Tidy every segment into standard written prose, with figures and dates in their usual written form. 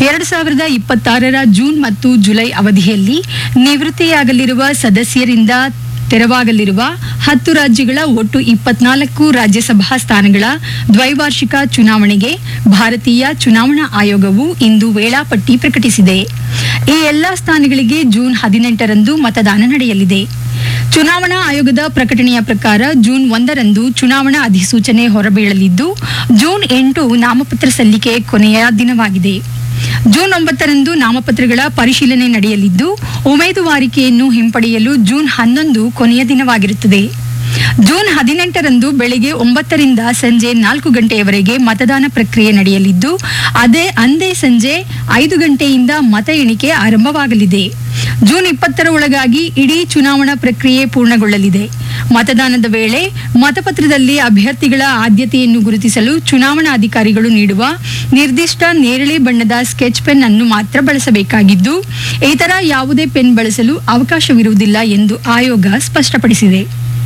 2026ರ June ಮತ್ತು July ಅವಧಿಯಲ್ಲಿ ನಿವೃತ್ತಿಯಾಗಲಿರುವ ಸದಸ್ಯರಿಂದ ತೆರವಾಗಲಿರುವ 10 ರಾಜ್ಯಗಳ ಒಟ್ಟು 24 ರಾಜ್ಯಸಭಾ ಸ್ಥಾನಗಳ ದ್ವೈವಾರ್ಷಿಕ ಚುನಾವಣೆಗೆ ಭಾರತೀಯ ಚುನಾವಣಾ ಆಯೋಗವು ಇಂದು ವೇಳಾಪಟ್ಟಿ ಪ್ರಕಟಿಸಿದೆ. ಈ ಎಲ್ಲಾ ಸ್ಥಾನಗಳಿಗೆ ಜೂನ್ 18ರಂದು ಮತದಾನ ನಡೆಯಲಿದೆ. ಚುನಾವಣಾ ಆಯೋಗದ ಪ್ರಕಟಣೆಯ ಪ್ರಕಾರ ಜೂನ್ 1ರಂದು ಚುನಾವಣಾ ಅಧಿಸೂಚನೆ ಹೊರಬೀಳಲಿದ್ದು, ಜೂನ್ 8 ನಾಮಪತ್ರ ಸಲ್ಲಿಕೆ ಕೊನೆಯ ದಿನವಾಗಿದೆ. ಜೂನ್ 9ರಂದು ನಾಮಪತ್ರಗಳ ಪರಿಶೀಲನೆ ನಡೆಯಲಿದ್ದು, ಉಮೇದುವಾರಿಕೆಯನ್ನು ಹಿಂಪಡೆಯಲು ಜೂನ್ 11 ಕೊನೆಯ ದಿನವಾಗಿರುತ್ತದೆ. ಜೂನ್ 18ರಂದು ಬೆಳಗ್ಗೆ 9ರಿಂದ ಸಂಜೆ 4 ಗಂಟೆಯವರೆಗೆ ಮತದಾನ ಪ್ರಕ್ರಿಯೆ ನಡೆಯಲಿದ್ದು, ಅಂದೇ ಸಂಜೆ 5 ಗಂಟೆಯಿಂದ ಮತ ಎಣಿಕೆ ಆರಂಭವಾಗಲಿದೆ. ಜೂನ್ 20ರ ಒಳಗಾಗಿ ಇಡೀ ಚುನಾವಣಾ ಪ್ರಕ್ರಿಯೆ ಪೂರ್ಣಗೊಳ್ಳಲಿದೆ. ಮತದಾನದ ವೇಳೆ ಮತಪತ್ರದಲ್ಲಿ ಅಭ್ಯರ್ಥಿಗಳ ಆದ್ಯತೆಯನ್ನು ಗುರುತಿಸಲು ಚುನಾವಣಾಧಿಕಾರಿಗಳು ನೀಡುವ ನಿರ್ದಿಷ್ಟ ನೇರಳೆ ಬಣ್ಣದ ಸ್ಕೆಚ್ ಪೆನ್ ಅನ್ನು ಮಾತ್ರ ಬಳಸಬೇಕಾಗಿದ್ದು, ಇತರ ಯಾವುದೇ ಪೆನ್ ಬಳಸಲು ಅವಕಾಶವಿರುವುದಿಲ್ಲ ಎಂದು ಆಯೋಗ ಸ್ಪಷ್ಟಪಡಿಸಿದೆ.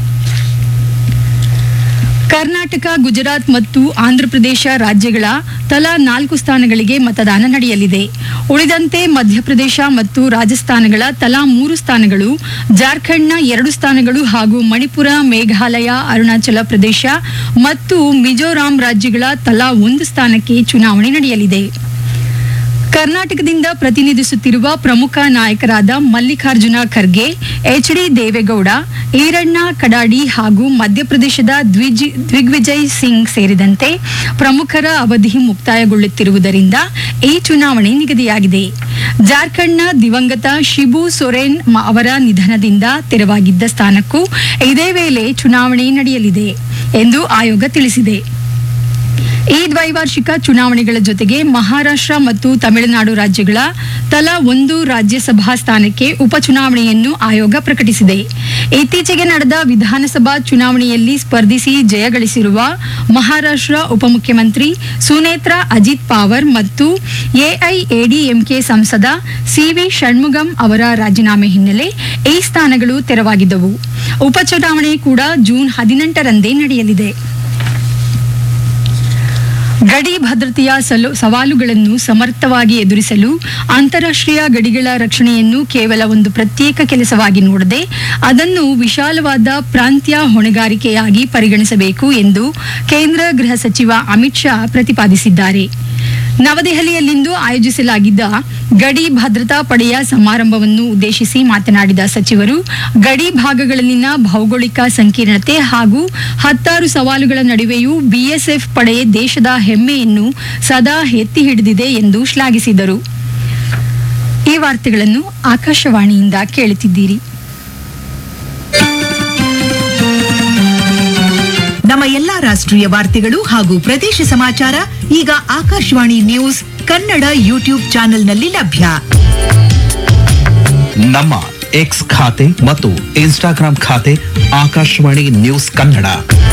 ಕರ್ನಾಟಕ, ಗುಜರಾತ್ ಮತ್ತು ಆಂಧ್ರಪ್ರದೇಶ ರಾಜ್ಯಗಳ ತಲಾ 4 ಸ್ಥಾನಗಳಿಗೆ ಮತದಾನ ನಡೆಯಲಿದೆ. ಉಳಿದಂತೆ ಮಧ್ಯಪ್ರದೇಶ ಮತ್ತು ರಾಜಸ್ಥಾನಗಳ ತಲಾ 3 ಸ್ಥಾನಗಳು, ಜಾರ್ಖಂಡ್ನ 2 ಸ್ಥಾನಗಳು ಹಾಗೂ ಮಣಿಪುರ, ಮೇಘಾಲಯ, ಅರುಣಾಚಲ ಪ್ರದೇಶ ಮತ್ತು ಮಿಜೋರಾಂ ರಾಜ್ಯಗಳ ತಲಾ 1 ಸ್ಥಾನಕ್ಕೆ ಚುನಾವಣೆ ನಡೆಯಲಿದೆ. ಕರ್ನಾಟಕದಿಂದ ಪ್ರತಿನಿಧಿಸುತ್ತಿರುವ ಪ್ರಮುಖ ನಾಯಕರಾದ ಮಲ್ಲಿಕಾರ್ಜುನ ಖರ್ಗೆ, ಎಚ್.ಡಿ. ದೇವೇಗೌಡ, ಈರಣ್ಣ ಕಡಾಡಿ ಹಾಗೂ ಮಧ್ಯಪ್ರದೇಶದ ದಿಗ್ವಿಜಯ್ ಸಿಂಗ್ ಸೇರಿದಂತೆ ಪ್ರಮುಖರ ಅವಧಿ ಮುಕ್ತಾಯಗೊಳ್ಳುತ್ತಿರುವುದರಿಂದ ಈ ಚುನಾವಣೆ ನಿಗದಿಯಾಗಿದೆ. ಜಾರ್ಖಂಡ್ನ ದಿವಂಗತ ಶಿಬು ಸೊರೆನ್ ಅವರ ನಿಧನದಿಂದ ತೆರವಾಗಿದ್ದ ಸ್ಥಾನಕ್ಕೂ ಇದೇ ವೇಳೆ ಚುನಾವಣೆ ನಡೆಯಲಿದೆ ಎಂದು ಆಯೋಗ ತಿಳಿಸಿದೆ. ಈ ದ್ವೈವಾರ್ಷಿಕ ಚುನಾವಣೆಗಳ ಜೊತೆಗೆ ಮಹಾರಾಷ್ಟ್ರ ಮತ್ತು ತಮಿಳುನಾಡು ರಾಜ್ಯಗಳ ತಲಾ 1 ರಾಜ್ಯಸಭಾ ಸ್ಥಾನಕ್ಕೆ ಉಪಚುನಾವಣೆಯನ್ನು ಆಯೋಗ ಪ್ರಕಟಿಸಿದೆ. ಇತ್ತೀಚೆಗೆ ನಡೆದ ವಿಧಾನಸಭಾ ಚುನಾವಣೆಯಲ್ಲಿ ಸ್ಪರ್ಧಿಸಿ ಜಯಗಳಿಸಿರುವ ಮಹಾರಾಷ್ಟ್ರ ಉಪಮುಖ್ಯಮಂತ್ರಿ ಸುನೇತ್ರಾ ಅಜಿತ್ ಪವಾರ್ ಮತ್ತು ಎಐಎಡಿಎಂಕೆ ಸಂಸದ ಸಿವಿ ಷಣ್ಮುಗಂ ಅವರ ರಾಜೀನಾಮೆ ಹಿನ್ನೆಲೆ ಈ ಸ್ಥಾನಗಳು ತೆರವಾಗಿದ್ದವು. ಉಪಚುನಾವಣೆ ಕೂಡ ಜೂನ್ 18ರಂದೇ ನಡೆಯಲಿದೆ. ಗಡಿ ಭದ್ರತೆಯ ಸವಾಲುಗಳನ್ನು ಸಮರ್ಥವಾಗಿ ಎದುರಿಸಲು ಅಂತಾರಾಷ್ಟ್ರೀಯ ಗಡಿಗಳ ರಕ್ಷಣೆಯನ್ನು ಕೇವಲ ಒಂದು ಪ್ರತ್ಯೇಕ ಕೆಲಸವಾಗಿ ನೋಡದೆ ಅದನ್ನು ವಿಶಾಲವಾದ ಪ್ರಾಂತ್ಯ ಹೊಣೆಗಾರಿಕೆಯಾಗಿ ಪರಿಗಣಿಸಬೇಕು ಎಂದು ಕೇಂದ್ರ ಗೃಹ ಸಚಿವ ಅಮಿತ್ ಶಾ ಪ್ರತಿಪಾದಿಸಿದ್ದಾರೆ. ನವದೆಹಲಿಯಲ್ಲಿಂದು ಆಯೋಜಿಸಲಾಗಿದ್ದ ಗಡಿ ಭದ್ರತಾ ಪಡೆಯ ಸಮಾರಂಭವನ್ನು ಉದ್ದೇಶಿಸಿ ಮಾತನಾಡಿದ ಸಚಿವರು, ಗಡಿ ಭಾಗಗಳಲ್ಲಿನ ಭೌಗೋಳಿಕ ಸಂಕೀರ್ಣತೆ ಹಾಗೂ 16 ಸವಾಲುಗಳ ನಡುವೆಯೂ ಬಿಎಸ್ಎಫ್ ಪಡೆ ದೇಶದ ಹೆಮ್ಮೆಯನ್ನು ಸದಾ ಎತ್ತಿ ಹಿಡಿದಿದೆ ಎಂದು ಶ್ಲಾಘಿಸಿದರು. ಈ ವಾರ್ತೆಗಳನ್ನು ಆಕಾಶವಾಣಿಯಿಂದ ಕೇಳುತ್ತಿದ್ದೀರಿ. ನಮ್ಮ ಎಲ್ಲಾ ರಾಷ್ಟ್ರೀಯ ವಾರ್ತೆಗಳು ಹಾಗೂ ಪ್ರದೇಶ ಸಮಾಚಾರ ಈಗ ಆಕಾಶವಾಣಿ ನ್ಯೂಸ್ ಕನ್ನಡ ಯೂಟ್ಯೂಬ್ ಚಾನೆಲ್ನಲ್ಲಿ ಲಭ್ಯ. ನಮ್ಮ ಎಕ್ಸ್ ಖಾತೆ ಮತ್ತು ಇನ್ಸ್ಟಾಗ್ರಾಂ ಖಾತೆ ಆಕಾಶವಾಣಿ ನ್ಯೂಸ್ ಕನ್ನಡ.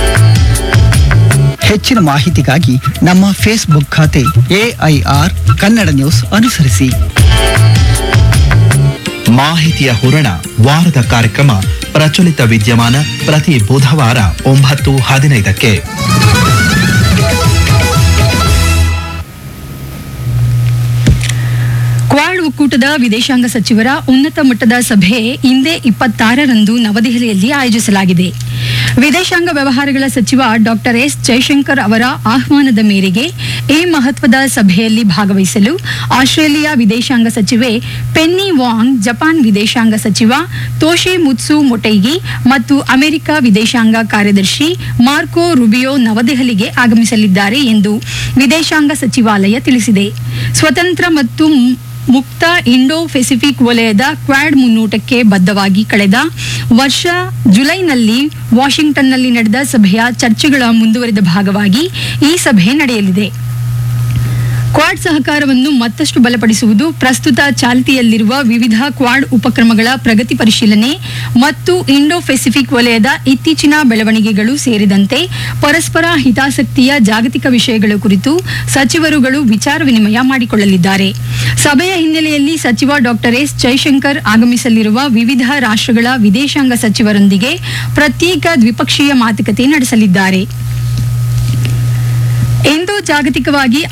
ಹೆಚ್ಚಿನ ಮಾಹಿತಿಗಾಗಿ ನಮ್ಮ ಫೇಸ್ಬುಕ್ ಖಾತೆ ಎಐಆರ್ ಕನ್ನಡ ನ್ಯೂಸ್ ಅನುಸರಿಸಿ. ಮಾಹಿತಿಯ ಹೂರಣ ವಾರದ ಕಾರ್ಯಕ್ರಮ ಪ್ರಚಲಿತ ವಿದ್ಯಮಾನ ಪ್ರತಿ ಬುಧವಾರ 9:15ಕ್ಕೆ. ಕ್ವಾಡ್ ಒಕ್ಕೂಟದ ವಿದೇಶಾಂಗ ಸಚಿವರ ಉನ್ನತ ಮಟ್ಟದ ಸಭೆ ಇಂದೇ 26ರಂದು ನವದೆಹಲಿಯಲ್ಲಿ ಆಯೋಜಿಸಲಾಗಿದೆ. ವಿದೇಶಾಂಗ ವ್ಯವಹಾರಗಳ ಸಚಿವ ಡಾಕ್ಟರ್ ಎಸ್ ಜೈಶಂಕರ್ ಅವರ ಆಹ್ವಾನದ ಮೇರೆಗೆ ಈ ಮಹತ್ವದ ಸಭೆಯಲ್ಲಿ ಭಾಗವಹಿಸಲು ಆಸ್ಟ್ರೇಲಿಯಾ ವಿದೇಶಾಂಗ ಸಚಿವೆ ಪೆನ್ನಿ ವಾಂಗ್, ಜಪಾನ್ ವಿದೇಶಾಂಗ ಸಚಿವ ತೋಶಿ ಮುತ್ಸು ಮೊಟೈಗಿ ಮತ್ತು ಅಮೆರಿಕ ವಿದೇಶಾಂಗ ಕಾರ್ಯದರ್ಶಿ ಮಾರ್ಕೋ ರುಬಿಯೋ ನವದೆಹಲಿಗೆ ಆಗಮಿಸಲಿದ್ದಾರೆ ಎಂದು ವಿದೇಶಾಂಗ ಸಚಿವಾಲಯ ತಿಳಿಸಿದೆ. ಸ್ವತಂತ್ರ ಮತ್ತು ಮುಕ್ತ ಇಂಡೋ ಪೆಸಿಫಿಕ್ ವಲಯದ ಕ್ವಾಡ್ ಮುನ್ನೋಟಕ್ಕೆ ಬದ್ಧವಾಗಿ ಕಳೆದ ವರ್ಷ ಜುಲೈನಲ್ಲಿ ವಾಷಿಂಗ್ಟನ್ನಲ್ಲಿ ನಡೆದ ಸಭೆಯ ಚರ್ಚೆಗಳ ಮುಂದುವರಿದ ಭಾಗವಾಗಿ ಈ ಸಭೆ ನಡೆಯಲಿದೆ. ಕ್ವಾಡ್ ಸಹಕಾರವನ್ನು ಮತ್ತಷ್ಟು ಬಲಪಡಿಸುವುದು, ಪ್ರಸ್ತುತ ಚಾಲ್ತಿಯಲ್ಲಿರುವ ವಿವಿಧ ಕ್ವಾಡ್ ಉಪಕ್ರಮಗಳ ಪ್ರಗತಿ ಪರಿಶೀಲನೆ ಮತ್ತು ಇಂಡೋ ಪೆಸಿಫಿಕ್ ವಲಯದ ಇತ್ತೀಚಿನ ಬೆಳವಣಿಗೆಗಳು ಸೇರಿದಂತೆ ಪರಸ್ಪರ ಹಿತಾಸಕ್ತಿಯ ಜಾಗತಿಕ ವಿಷಯಗಳ ಕುರಿತು ಸಚಿವರುಗಳು ವಿಚಾರ ವಿನಿಮಯ ಮಾಡಿಕೊಳ್ಳಲಿದ್ದಾರೆ. ಸಭೆಯ ಹಿನ್ನೆಲೆಯಲ್ಲಿ ಸಚಿವ ಡಾಕ್ಟರ್ ಎಸ್ ಜೈಶಂಕರ್ ಆಗಮಿಸಲಿರುವ ವಿವಿಧ ರಾಷ್ಟ್ರಗಳ ವಿದೇಶಾಂಗ ಸಚಿವರೊಂದಿಗೆ ಪ್ರತ್ಯೇಕ ದ್ವಿಪಕ್ಷೀಯ ಮಾತುಕತೆ ನಡೆಸಲಿದ್ದಾರೆ. ಇಂದು ಜಾಗತಿಕವಾಗಿ